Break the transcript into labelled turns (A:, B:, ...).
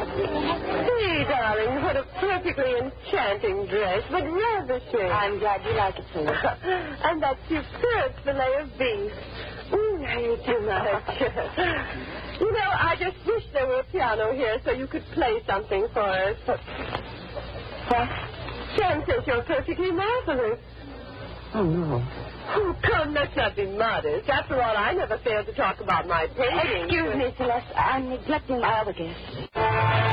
A: See, darling, what a perfectly enchanting dress, but ravishing.
B: I'm glad you like it so much.
A: And that superb fillet of beef. I eat too much. You know, I just wish there were a piano here so you could play something for us.
B: What?
A: Sam says you're perfectly marvelous.
B: Oh, no.
A: Oh, come, let's not be modest. After all, I never failed to talk about my painting.
B: Excuse me, Celeste. I'm neglecting my other guests.